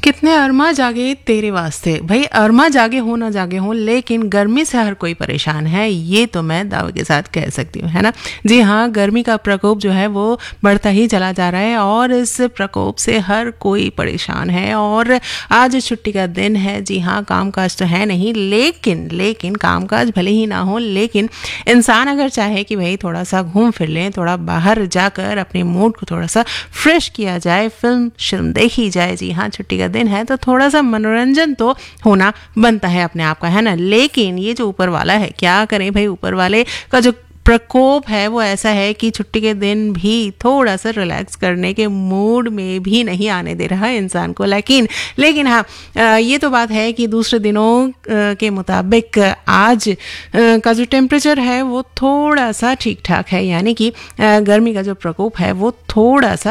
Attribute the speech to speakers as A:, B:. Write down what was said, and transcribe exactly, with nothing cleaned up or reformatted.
A: कितने अरमा जागे तेरे वास्ते। भाई अरमा जागे हो ना जागे हो, लेकिन गर्मी से हर कोई परेशान है, ये तो मैं दावे के साथ कह सकती हूँ, है ना। जी हाँ, गर्मी का प्रकोप जो है वो बढ़ता ही चला जा रहा है और इस प्रकोप से हर कोई परेशान है। और आज छुट्टी का दिन है, जी हाँ, कामकाज तो है नहीं, लेकिन लेकिन कामकाज भले ही ना हो, लेकिन इंसान अगर चाहे कि भाई थोड़ा सा घूम फिर लें, थोड़ा बाहर जाकर अपने मूड को थोड़ा सा फ्रेश किया जाए, फिल्म शिल्म देखी जाए, जी हाँ, छुट्टी का दिन है तो थोड़ा सा मनोरंजन तो होना बनता है अपने आप का, है ना। लेकिन ये जो ऊपर वाला है, क्या करें भाई, ऊपर वाले का जो प्रकोप है वो ऐसा है कि छुट्टी के दिन भी थोड़ा सा रिलैक्स करने के मूड में भी नहीं आने दे रहा है इंसान को। लेकिन लेकिन हाँ, ये तो बात है कि दूसरे दिनों के मुताबिक आज का जो टेम्परेचर है वो थोड़ा सा ठीक ठाक है, यानी कि गर्मी का जो प्रकोप है वो थोड़ा सा